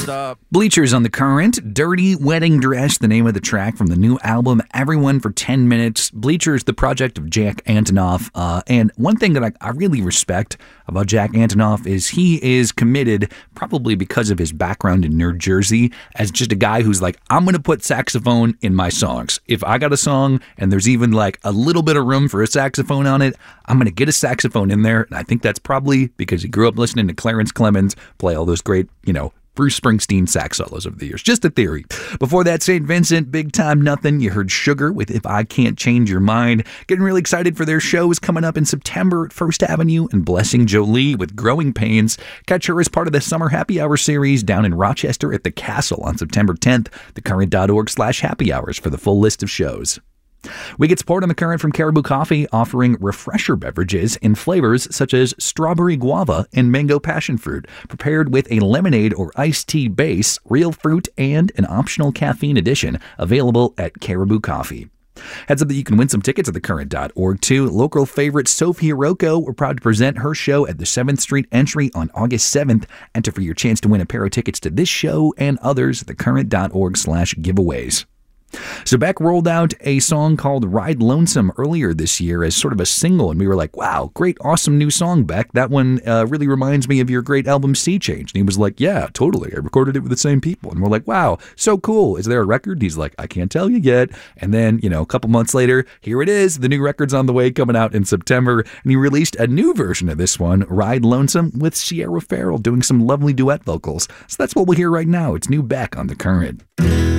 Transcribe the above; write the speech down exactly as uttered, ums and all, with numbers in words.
up? Bleachers on the Current, Dirty Wedding Dress, the name of the track from the new album, Everyone for ten minutes. Bleachers, the project of Jack Antonoff. Uh, and one thing that I, I really respect about Jack Antonoff is he is committed, probably because of his background in New Jersey, as just a guy who's like, I'm going to put saxophone in my songs. If I got a song and there's even like a little bit of room for a saxophone on it, I'm going to get a saxophone in there. And I think that's probably because he grew up listening to Clarence Clemens play all those great, you know, Bruce Springsteen sax solos over the years. Just a theory. Before that, Saint Vincent, Big Time Nothing. You heard Sugar with If I Can't Change Your Mind. Getting really excited for their shows coming up in September at First Avenue, and Blessing Jolie with Growing Pains. Catch her as part of the Summer Happy Hour series down in Rochester at the Castle on September tenth. thecurrent.org slash happy hours for the full list of shows. We get support on The Current from Caribou Coffee, offering refresher beverages in flavors such as strawberry guava and mango passion fruit, prepared with a lemonade or iced tea base, real fruit, and an optional caffeine addition, available at Caribou Coffee. Heads up that you can win some tickets at the current dot org too. Local favorite Sophie Hiroko, we're proud to present her show at the seventh Street Entry on August seventh. Enter for your chance to win a pair of tickets to this show and others at thecurrent.org slash giveaways. So Beck rolled out a song called Ride Lonesome earlier this year as sort of a single, and we were like, wow, great, awesome new song, Beck. That one uh, really reminds me of your great album Sea Change. And he was like, yeah, totally. I recorded it with the same people. And we're like, wow, so cool. Is there a record? He's like, I can't tell you yet. And then, you know, a couple months later, here it is. The new record's on the way, coming out in September. And he released a new version of this one, Ride Lonesome, with Sierra Farrell doing some lovely duet vocals. So that's what we'll hear right now. It's new Beck on The Current.